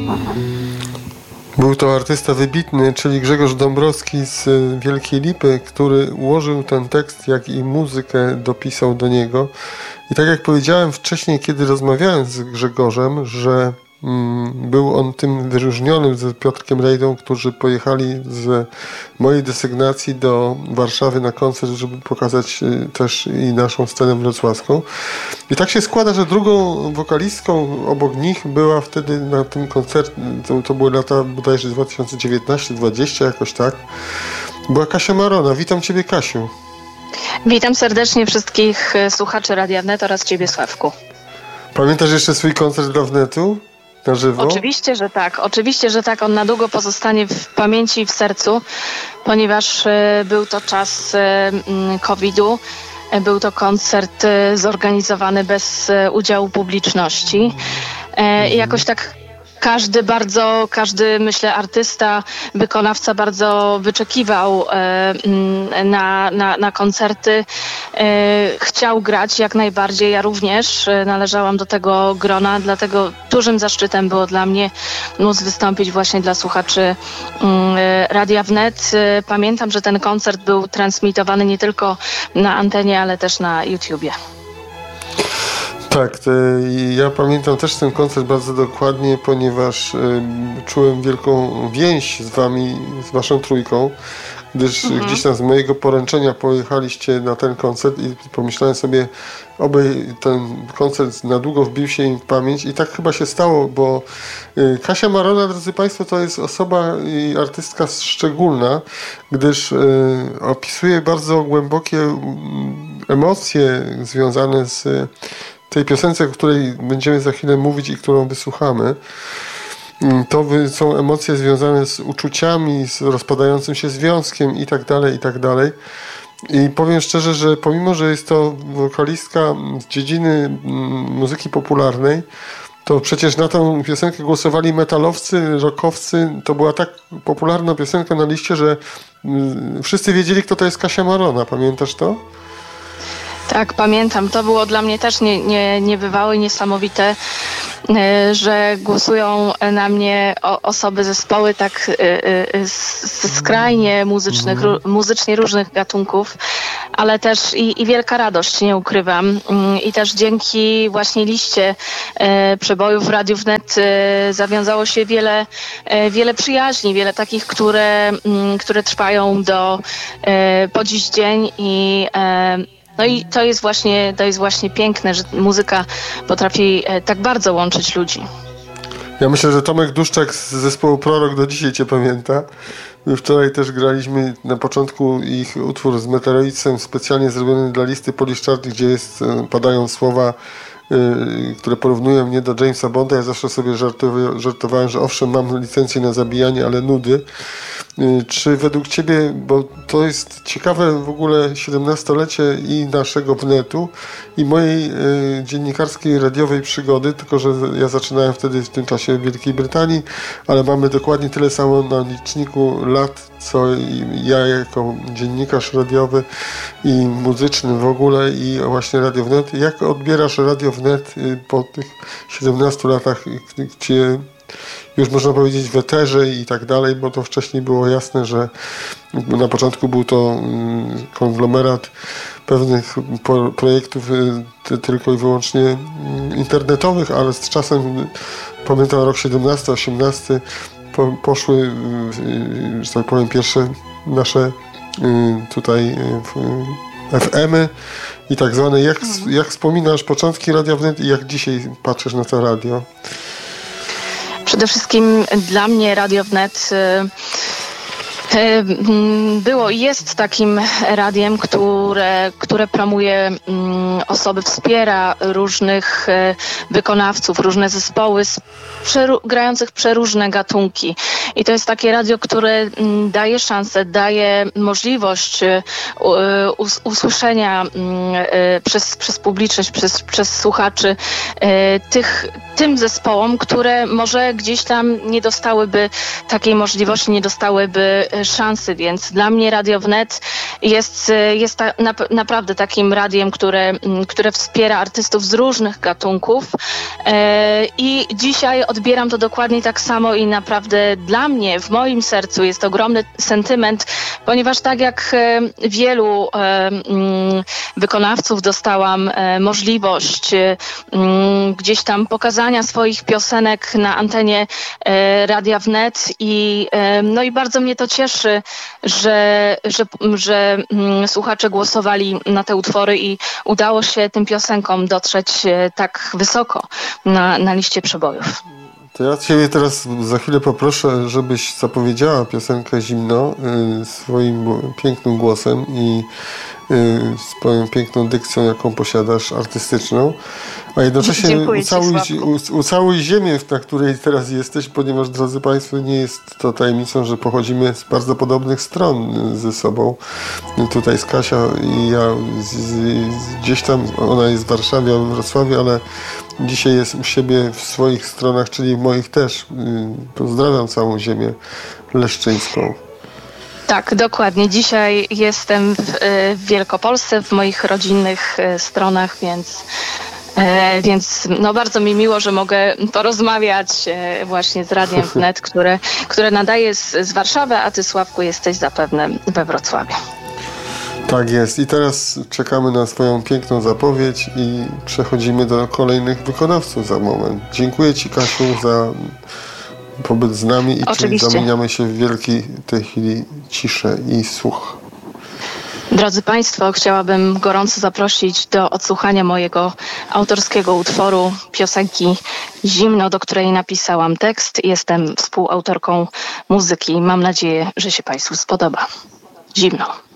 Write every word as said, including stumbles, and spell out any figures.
Był to artysta wybitny, czyli Grzegorz Dąbrowski z Wielkiej Lipy, który ułożył ten tekst, jak i muzykę dopisał do niego. I tak jak powiedziałem wcześniej, kiedy rozmawiałem z Grzegorzem, że mm, był on tym wyróżnionym z Piotrkiem Rejdą, którzy pojechali z mojej desygnacji do Warszawy na koncert, żeby pokazać y, też i naszą scenę wrocławską. I tak się składa, że drugą wokalistką obok nich była wtedy na tym koncercie, to, to były lata bodajże dwa tysiące dziewiętnaście dwadzieścia, jakoś tak, była Kasia Marona. Witam Ciebie, Kasiu. Witam serdecznie wszystkich słuchaczy Radia Wnet oraz Ciebie, Sławku. Pamiętasz jeszcze swój koncert dla Wnetu? Na żywo? Oczywiście, że tak. Oczywiście, że tak. On na długo pozostanie w pamięci i w sercu, ponieważ był to czas kowida. Był to koncert zorganizowany bez udziału publiczności. I jakoś tak każdy bardzo, każdy myślę artysta, wykonawca bardzo wyczekiwał na, na, na koncerty. Chciał grać jak najbardziej. Ja również należałam do tego grona, dlatego dużym zaszczytem było dla mnie móc wystąpić właśnie dla słuchaczy Radia Wnet. Pamiętam, że ten koncert był transmitowany nie tylko na antenie, ale też na YouTubie. Tak, ja pamiętam też ten koncert bardzo dokładnie, ponieważ y, czułem wielką więź z wami, z waszą trójką, gdyż mhm. gdzieś tam z mojego poręczenia pojechaliście na ten koncert i pomyślałem sobie, oby ten koncert na długo wbił się im w pamięć i tak chyba się stało, bo y, Kasia Marona, drodzy Państwo, to jest osoba i artystka szczególna, gdyż y, opisuje bardzo głębokie y, emocje związane z y, tej piosence, o której będziemy za chwilę mówić i którą wysłuchamy. To są emocje związane z uczuciami, z rozpadającym się związkiem i tak dalej, i tak dalej. I powiem szczerze, że pomimo, że jest to wokalistka z dziedziny muzyki popularnej, to przecież na tą piosenkę głosowali metalowcy, rockowcy. To była tak popularna piosenka na liście, że wszyscy wiedzieli, kto to jest Kasia Marona. Pamiętasz to? Tak, pamiętam. To było dla mnie też nie, nie, niebywałe, niesamowite, że głosują na mnie osoby, zespoły tak skrajnie muzycznych, muzycznie różnych gatunków, ale też i, i wielka radość, nie ukrywam. I też dzięki właśnie liście przebojów Radiu Wnet zawiązało się wiele, wiele przyjaźni, wiele takich, które, które trwają do po dziś dzień i No i to jest właśnie, to jest właśnie piękne, że muzyka potrafi tak bardzo łączyć ludzi. Ja myślę, że Tomek Duszczak z zespołu Prorok do dzisiaj Cię pamięta. My wczoraj też graliśmy na początku ich utwór z Meteoroidem specjalnie zrobiony dla listy Poliszczarty, gdzie jest, padają słowa, yy, które porównują mnie do Jamesa Bonda. Ja zawsze sobie żartowa- żartowałem, że owszem, mam licencję na zabijanie, ale nudy. Czy według Ciebie, bo to jest ciekawe w ogóle siedemnastolecie i naszego Wnetu i mojej y, dziennikarskiej, radiowej przygody, tylko że ja zaczynałem wtedy w tym czasie w Wielkiej Brytanii, ale mamy dokładnie tyle samo na liczniku lat, co ja jako dziennikarz radiowy i muzyczny w ogóle i właśnie Radio Wnet. Jak odbierasz Radio Wnet y, po tych siedemnastu latach, gdzie już można powiedzieć w eterze i tak dalej, bo to wcześniej było jasne, że na początku był to konglomerat pewnych projektów tylko i wyłącznie internetowych, ale z czasem, pamiętam rok siedemnasty, osiemnasty, po, poszły, że tak powiem, pierwsze nasze tutaj F M-y i tak zwane. Jak, jak wspominasz początki Radia Wnet i jak dzisiaj patrzysz na to radio? Przede wszystkim dla mnie Radio Wnet było i jest takim radiem, które, które promuje osoby, wspiera różnych wykonawców, różne zespoły przeru- grających przeróżne gatunki. I to jest takie radio, które daje szansę, daje możliwość us- usłyszenia przez, przez publiczność, przez, przez słuchaczy tych, tym zespołom, które może gdzieś tam nie dostałyby takiej możliwości, nie dostałyby szansy, więc dla mnie Radio Wnet jest, jest ta, na, naprawdę takim radiem, które, które wspiera artystów z różnych gatunków i dzisiaj odbieram to dokładnie tak samo i naprawdę dla mnie, w moim sercu jest ogromny sentyment, ponieważ tak jak wielu wykonawców dostałam możliwość gdzieś tam pokazania swoich piosenek na antenie Radia Wnet i, no i bardzo mnie to cieszy, że, że, że słuchacze głosowali na te utwory i udało się tym piosenkom dotrzeć tak wysoko na, na liście przebojów. To ja Ciebie teraz za chwilę poproszę, żebyś zapowiedziała piosenkę Zimno y, swoim pięknym głosem i y, swoją piękną dykcją, jaką posiadasz, artystyczną, a jednocześnie ucałuj, u, ucałuj ziemię, na której teraz jesteś, ponieważ, drodzy Państwo, nie jest to tajemnicą, że pochodzimy z bardzo podobnych stron ze sobą. Tutaj z Kasia i ja z, z, gdzieś tam, ona jest w Warszawie, w Wrocławiu, ale dzisiaj jest u siebie w swoich stronach, czyli w moich też. Pozdrawiam całą ziemię leszczyńską. Tak, dokładnie. Dzisiaj jestem w, w Wielkopolsce, w moich rodzinnych stronach, więc, więc no bardzo mi miło, że mogę porozmawiać właśnie z Radiem Wnet, które, które nadaje z, z Warszawy, a Ty, Sławku, jesteś zapewne we Wrocławiu. Tak jest. I teraz czekamy na swoją piękną zapowiedź i przechodzimy do kolejnych wykonawców za moment. Dziękuję Ci, Kasiu, za pobyt z nami i Oczywiście. Zamieniamy się w wielkiej tej chwili ciszę i słuch. Drodzy Państwo, chciałabym gorąco zaprosić do odsłuchania mojego autorskiego utworu, piosenki Zimno, do której napisałam tekst. Jestem współautorką muzyki. Mam nadzieję, że się Państwu spodoba. Zimno.